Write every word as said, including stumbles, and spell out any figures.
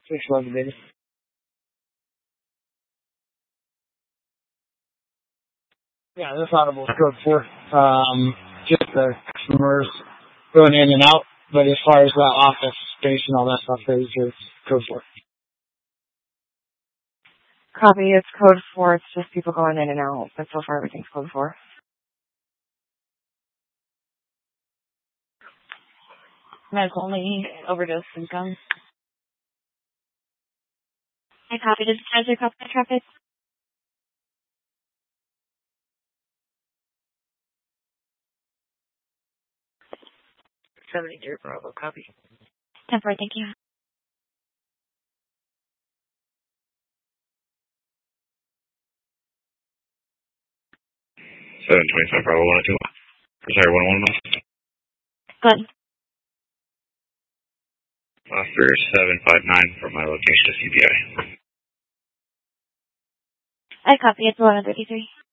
six eleven data. Yeah, this audible is code four. Um, just the customers going in and out, but as far as the office space and all that stuff, is it's code four. Copy, it's code four. It's just people going in and out, but so far everything's code four. Medical only overdose symptoms. I copy. Does Kaiser copy the traffic? seventy-two Bravo, copy. ten four, thank you. seven twenty-five Bravo, one oh two. Sorry, one oh one. Good. Oscar seven five nine from my location to C B I. I copy. It's eleven thirty-three.